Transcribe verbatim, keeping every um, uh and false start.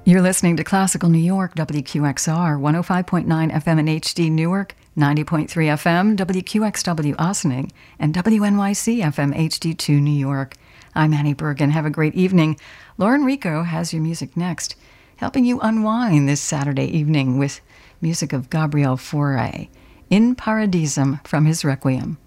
You're listening to Classical New York, W Q X R, one oh five point nine F M in H D Newark, ninety point three F M, W Q X W Ossining, and W N Y C F M H D two New York. I'm Annie Bergen. Have a great evening. Lauren Rico has your music next, helping you unwind this Saturday evening with music of Gabriel Fauré, In Paradisum from his Requiem.